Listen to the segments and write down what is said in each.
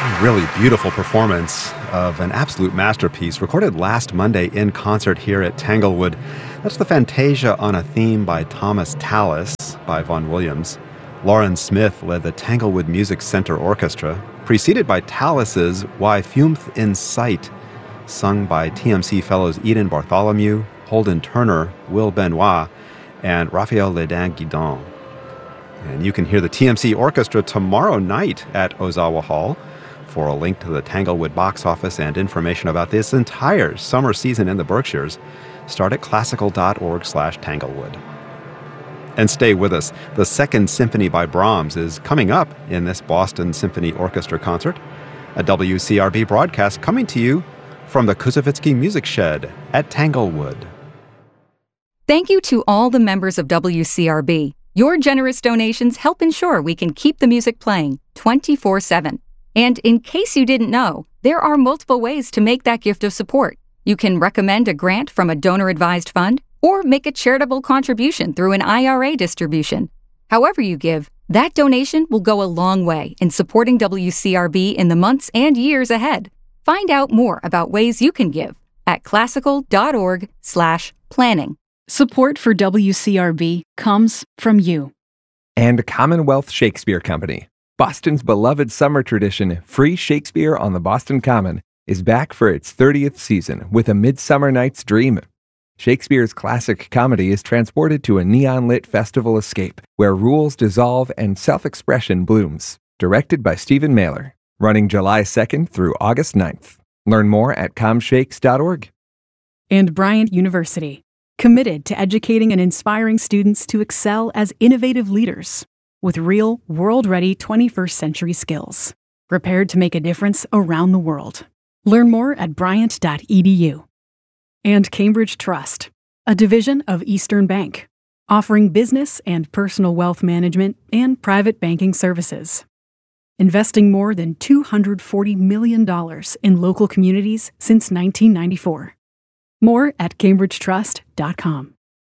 Really beautiful performance of an absolute masterpiece recorded last Monday in concert here at Tanglewood. That's the Fantasia on a Theme by Thomas Tallis by Vaughan Williams. Lauren Smith led the Tanglewood Music Center Orchestra, preceded by Tallis's Why Fumeth in Sight, sung by TMC fellows Eden Bartholomew, Holden Turner, Will Benoit, and Raphael Ledin-Guidon. And you can hear the TMC Orchestra tomorrow night at Ozawa Hall. For a link to the Tanglewood box office and information about this entire summer season in the Berkshires, start at classical.org/Tanglewood. And stay with us. The Second Symphony by Brahms is coming up in this Boston Symphony Orchestra concert. A WCRB broadcast coming to you from the Kuzovitsky Music Shed at Tanglewood. Thank you to all the members of WCRB. Your generous donations help ensure we can keep the music playing 24/7. And in case you didn't know, there are multiple ways to make that gift of support. You can recommend a grant from a donor-advised fund or make a charitable contribution through an IRA distribution. However you give, that donation will go a long way in supporting WCRB in the months and years ahead. Find out more about ways you can give at classical.org/planning. Support for WCRB comes from you. And Commonwealth Shakespeare Company. Boston's beloved summer tradition, Free Shakespeare on the Boston Common, is back for its 30th season with A Midsummer Night's Dream. Shakespeare's classic comedy is transported to a neon-lit festival escape where rules dissolve and self-expression blooms. Directed by Stephen Mailer. Running July 2nd through August 9th. Learn more at comshakes.org. And Bryant University, committed to educating and inspiring students to excel as innovative leaders with real, world-ready 21st century skills, prepared to make a difference around the world. Learn more at bryant.edu. And Cambridge Trust, a division of Eastern Bank, offering business and personal wealth management and private banking services. Investing more than $240 million in local communities since 1994. More at cambridgetrust.com.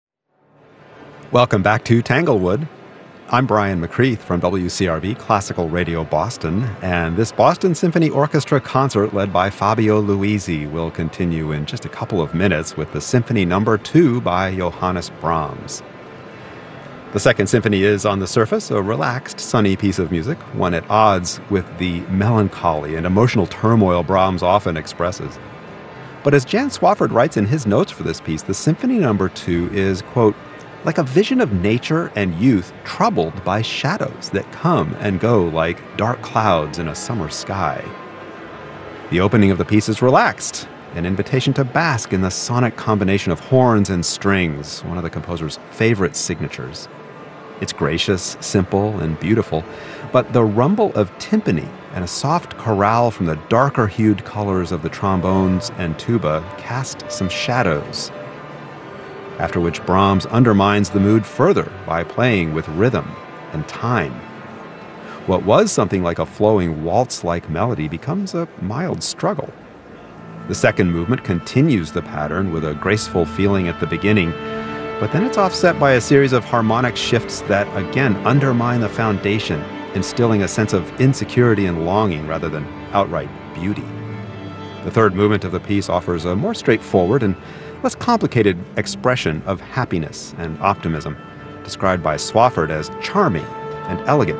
Welcome back to Tanglewood. I'm Brian McCreath from WCRB Classical Radio Boston, and this Boston Symphony Orchestra concert led by Fabio Luisi will continue in just a couple of minutes with the Symphony No. 2 by Johannes Brahms. The Second Symphony is, on the surface, a relaxed, sunny piece of music, one at odds with the melancholy and emotional turmoil Brahms often expresses. But as Jan Swafford writes in his notes for this piece, the Symphony No. 2 is, quote, like a vision of nature and youth troubled by shadows that come and go like dark clouds in a summer sky. The opening of the piece is relaxed, an invitation to bask in the sonic combination of horns and strings, one of the composer's favorite signatures. It's gracious, simple, and beautiful, but the rumble of timpani and a soft chorale from the darker-hued colors of the trombones and tuba cast some shadows, after which Brahms undermines the mood further by playing with rhythm and time. What was something like a flowing waltz-like melody becomes a mild struggle. The second movement continues the pattern with a graceful feeling at the beginning, but then it's offset by a series of harmonic shifts that again undermine the foundation, instilling a sense of insecurity and longing rather than outright beauty. The third movement of the piece offers a more straightforward and less complicated expression of happiness and optimism, described by Swafford as charming and elegant.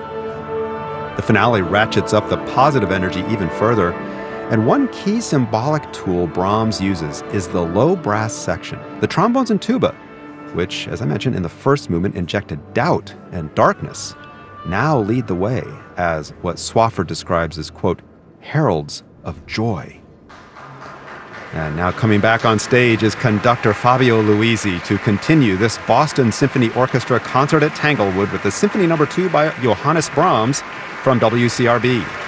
The finale ratchets up the positive energy even further, and one key symbolic tool Brahms uses is the low brass section, the trombones and tuba, which, as I mentioned in the first movement, injected doubt and darkness, now lead the way as what Swafford describes as, quote, heralds of joy. And now coming back on stage is conductor Fabio Luisi to continue this Boston Symphony Orchestra concert at Tanglewood with the Symphony No. 2 by Johannes Brahms from WCRB.